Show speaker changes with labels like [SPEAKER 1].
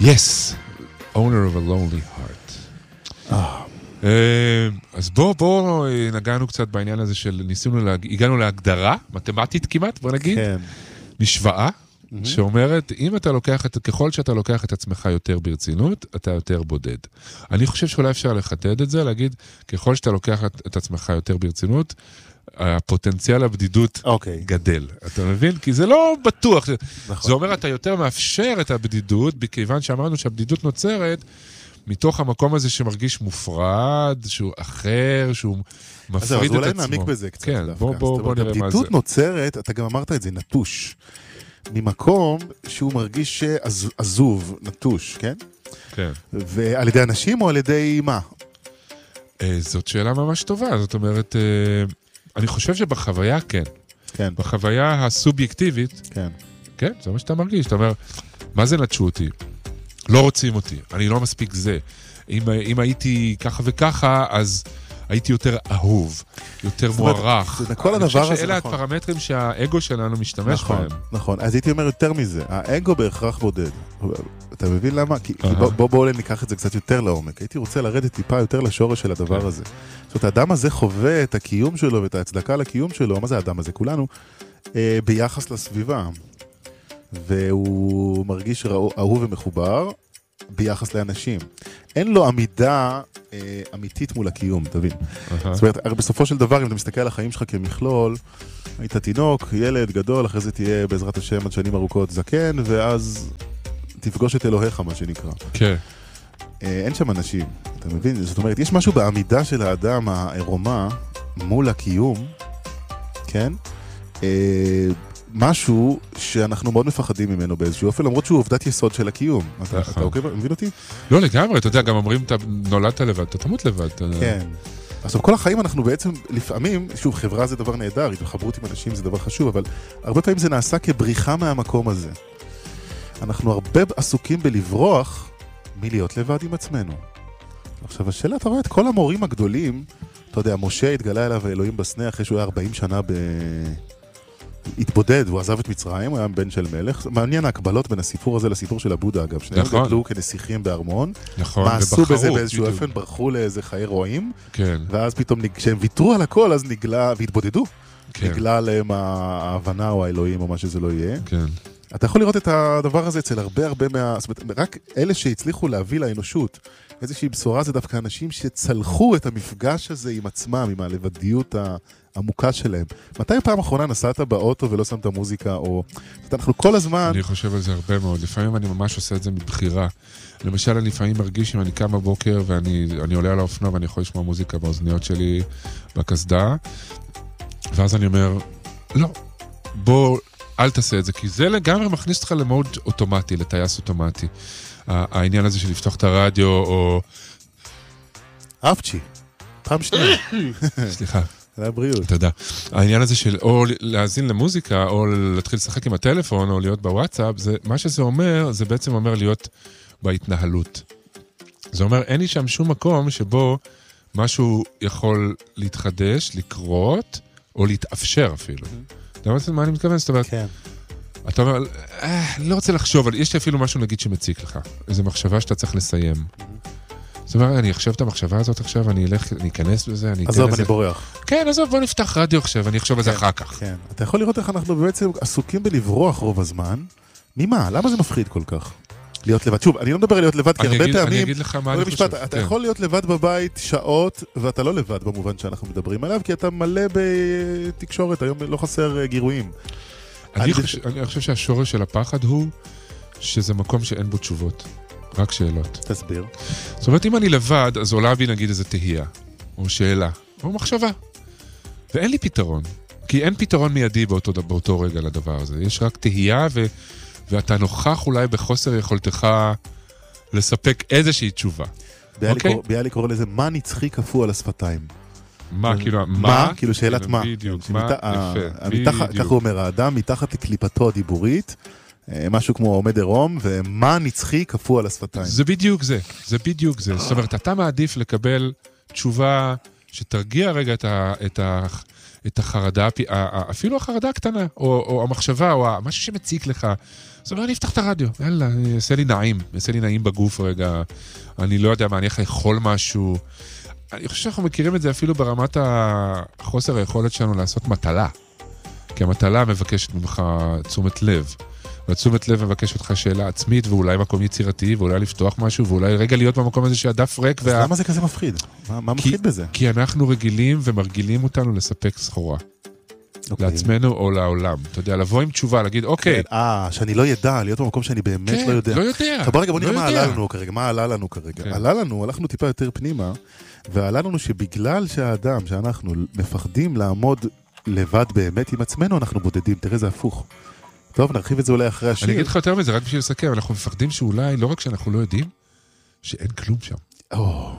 [SPEAKER 1] Yes, owner of a lonely heart. אז בואו נגענו קצת בעניין הזה של הגענו להגדרה, מתמטית כמעט, בוא נגיד, משוואה, שאומרת, ככל שאתה לוקח את עצמך יותר ברצינות, אתה יותר בודד. אני חושב שאולי אפשר לחדד את זה, להגיד, ככל שאתה לוקח את עצמך יותר ברצינות, הפוטנציאל הבדידות גדל. אתה מבין? כי זה לא בטוח. זה אומר, אתה יותר מאפשר את הבדידות, בכיוון שאמרנו שהבדידות נוצרת, מתוך המקום הזה שמרגיש מופרד, שהוא אחר, שהוא מפריד את עצמו.
[SPEAKER 2] אז אולי נעמיק בזה קצת.
[SPEAKER 1] כן, בוא נראה מה זה.
[SPEAKER 2] הבדידות נוצרת, אתה גם אמרת את זה, נטוש. ממקום שהוא מרגיש עזוב, נטוש, כן?
[SPEAKER 1] כן.
[SPEAKER 2] ועל ידי אנשים או על ידי מה?
[SPEAKER 1] זאת שאלה ממש טובה. זאת אומרת, אני חושב שבחוויה כן.
[SPEAKER 2] כן.
[SPEAKER 1] בחוויה הסובייקטיבית,
[SPEAKER 2] כן.
[SPEAKER 1] כן, זה מה שאתה מרגיש. אתה אומר, מה זה נטשו אותי? לא רוצים אותי, אני לא מספיק זה. אם הייתי ככה וככה, אז הייתי יותר אהוב, יותר מוערך.
[SPEAKER 2] אני
[SPEAKER 1] חושב שאלה הפרמטרים שהאגו שלנו משתמש בהם.
[SPEAKER 2] נכון, אז הייתי אומר יותר מזה, האגו בהכרח בודד. אתה מבין למה? כי בואו ניקח את זה קצת יותר לעומק. הייתי רוצה לרדת טיפה יותר לשורש של הדבר הזה. זאת אומרת, האדם הזה חווה את הקיום שלו ואת ההצדקה לקיום שלו, מה זה האדם הזה? כולנו, ביחס לסביבה. והוא מרגיש אהוב ומחובר ביחס לאנשים. אין לו עמידה אמיתית מול הקיום, תבין. זאת אומרת, בסופו של דבר, אם אתה מסתכל על החיים שלך כמכלול, היית תינוק, ילד גדול, אחרי זה תהיה בעזרת השם עד שנים ארוכות זקן, ואז תפגוש את אלוהיך, מה שנקרא.
[SPEAKER 1] כן.
[SPEAKER 2] אין שם אנשים, אתה מבין? זאת אומרת, יש משהו בעמידה של האדם העירומה מול הקיום, כן? משהו שאנחנו מאוד מפחדים ממנו באיזשהו אופן, למרות שהוא עובדת יסוד של הקיום. אתה מבין אותי?
[SPEAKER 1] לא לגמרי, אתה יודע, גם אומרים, אתה נולדת לבד, אתה תמות לבד.
[SPEAKER 2] כן. עכשיו, כל החיים אנחנו בעצם, לפעמים, שוב, חברה זה דבר נהדר, התחברות עם אנשים זה דבר חשוב, אבל הרבה פעמים זה נעשה כבריחה מהמקום הזה. אנחנו הרבה עסוקים בלברוח מלהיות לבד עם עצמנו. עכשיו, השאלה, אתה רואה את כל המורים הגדולים, אתה יודע, משה התגלה אליו אלוהים בסנה אחרי שהוא היה 40 שנה התבודד, הוא עזב את מצרים, הוא היה בן של מלך. מעניין ההקבלות בין הסיפור הזה לסיפור של הבודה, אגב. שניהם גדלו כנסיכים בארמון.
[SPEAKER 1] נכון,
[SPEAKER 2] מה עשו בזה באיזשהו אופן, ברחו לאיזה חיי רועים.
[SPEAKER 1] כן.
[SPEAKER 2] ואז פתאום, כשהם ויתרו על הכל, אז נגלה, והתבודדו. נגלה עליהם ההבנה או האלוהים או מה שזה לא יהיה.
[SPEAKER 1] כן.
[SPEAKER 2] אתה יכול לראות את הדבר הזה אצל הרבה זאת אומרת, רק אלה שהצליחו להביא לאנושות איזושהי בשורה, זה דווקא אנשים שצלחו את המפגש הזה עם עצמם, עם הלבדיות העמוקה שלהם. מתי פעם אחרונה נסעת באוטו ולא שמת מוזיקה, או... אנחנו כל הזמן...
[SPEAKER 1] אני חושב על זה הרבה מאוד. לפעמים אני ממש עושה את זה מבחירה. למשל, אני לפעמים מרגיש אם אני קם בבוקר ואני עולה על האופנוע ואני יכול לשמוע מוזיקה באוזניות שלי בקסדה, ואז אני אומר, לא, בוא, אל תעשה את זה, כי זה לגמרי מכניס אותך למוד אוטומטי, לטייס אוטומטי. העניין הזה של לפתוח את הרדיו, או...
[SPEAKER 2] אפצ'י, פעם שנייה.
[SPEAKER 1] סליחה.
[SPEAKER 2] זה הבריאות.
[SPEAKER 1] תודה. העניין הזה של או להאזין למוזיקה, או להתחיל לשחק עם הטלפון, או להיות בוואטסאפ, מה שזה אומר, זה בעצם אומר להיות בהתנהלות. זה אומר, אין לי שם שום מקום שבו משהו יכול להתחדש, לקרות, או להתאפשר אפילו. אתה יודע מה אני מתכוון? זאת אומרת,
[SPEAKER 2] כן. אתה
[SPEAKER 1] אומר, לא רוצה לחשוב, אבל יש לי אפילו משהו נגיד שמציק לך. איזו מחשבה שאתה צריך לסיים. זאת אומרת, אני אחשב את המחשבה הזאת עכשיו, אני אכנס בזה, אני אתן לזה.
[SPEAKER 2] עזוב, אני בורח.
[SPEAKER 1] כן, עזוב, בוא נפתח רדיו עכשיו, אני אחשוב על זה אחר כך.
[SPEAKER 2] כן, אתה יכול לראות איך אנחנו בעצם עסוקים בלברוח רוב הזמן. ממה? למה זה מפחיד כל כך? להיות לבד. שוב, אני לא מדבר על להיות לבד, כי הרבה פעמים...
[SPEAKER 1] אני אגיד לך מה אני חושב.
[SPEAKER 2] אתה יכול להיות לבד בבית שעות, ואתה לא לבד במובן שאנחנו מדברים עליו, כי אתה מלא בתקשורת, היום לא חסר גירויים.
[SPEAKER 1] אני חושב שהשורש של הפחד הוא שזה מקום שאין בו תשובות. רק שאלות.
[SPEAKER 2] תסביר.
[SPEAKER 1] זאת אומרת, אם אני לבד, אז עולה בי נגיד איזו תהייה, או שאלה, או מחשבה. ואין לי פתרון. כי אין פתרון מיידי באותו רגע לדבר הזה. יש רק תהייה, ואתה נוכח אולי בחוסר יכולתך לספק איזושהי תשובה.
[SPEAKER 2] ביאלי קורא לזה, מה נצחי קפוא על השפתיים?
[SPEAKER 1] מה, כאילו,
[SPEAKER 2] מה? כאילו שאלת מה.
[SPEAKER 1] בדיוק, מה, יפה.
[SPEAKER 2] ככה הוא אומר, האדם מתחת לקליפתו הדיבורית, משהו כמו עומד עירום, ומה נצחי קפוא על השפתיים.
[SPEAKER 1] זה בדיוק זה. זאת אומרת, אתה מעדיף לקבל תשובה שתרגיע רגע את החרדה, אפילו החרדה הקטנה, או המחשבה, או משהו שמציק לך. זאת אומרת, אני אפתח את הרדיו, יאללה, יעשה לי נעים בגוף רגע, אני לא יודע מה, אני איך לאכול משהו. אני חושב שאנחנו מכירים את זה אפילו ברמת החוסר היכולת שלנו לעשות מטלה. כי המטלה מבקשת ממך תשומת לב. והתשומת לב מבקש אותך שאלה עצמית, ואולי מקום יצירתי, ואולי לפתוח משהו, ואולי רגע להיות במקום הזה שהדף ריק.
[SPEAKER 2] אז למה זה כזה מפחיד? מה מפחיד בזה?
[SPEAKER 1] כי אנחנו רגילים ומרגילים אותנו לספק סחורה. לעצמנו או לעולם. אתה יודע, לבוא עם תשובה, להגיד, אוקיי.
[SPEAKER 2] שאני לא ידע, להיות במקום שאני באמת לא יודע.
[SPEAKER 1] לא יודע.
[SPEAKER 2] בוא נראה מה עלה לנו כרגע. הלכנו טיפה יותר פנימה, ועלה לנו שבגלל שהאדם, שאנחנו מפחדים לעמוד לבד באמת עם עצמנו, אנחנו בודדים. תראה, זה הפוך. טוב, נרחיב את זה אולי אחרי השיר.
[SPEAKER 1] אני אגיד לך יותר מזה, רק בשביל לסכם, אנחנו מפחדים שאולי, לא רק שאנחנו לא יודעים, שאין כלום שם.